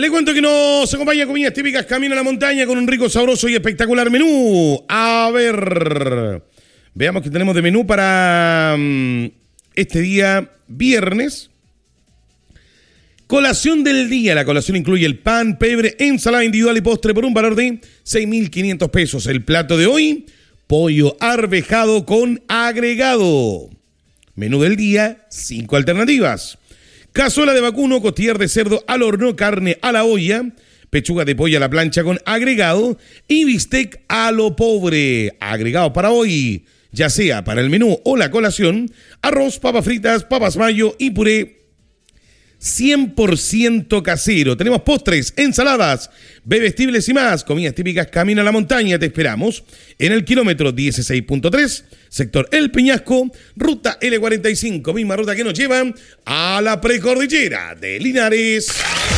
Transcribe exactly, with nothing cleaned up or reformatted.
Le cuento que nos acompaña comidas típicas Camino a la Montaña con un rico, sabroso y espectacular menú. A ver, veamos qué tenemos de menú para um, este día viernes. Colación del día. La colación incluye el pan, pebre, ensalada individual y postre por un valor de seis mil quinientos pesos. El plato de hoy, pollo arvejado con agregado. Menú del día, cinco alternativas. Cazuela de vacuno, costillar de cerdo al horno, carne a la olla, pechuga de pollo a la plancha con agregado y bistec a lo pobre. Agregado para hoy, ya sea para el menú o la colación, arroz, papas fritas, papas mayo y puré cien por ciento casero. Tenemos postres, ensaladas, bebestibles y más. Comidas típicas Camino a la Montaña. Te esperamos en el kilómetro dieciséis punto tres, sector El Peñasco, ruta L cuarenta y cinco, misma ruta que nos lleva a la precordillera de Linares.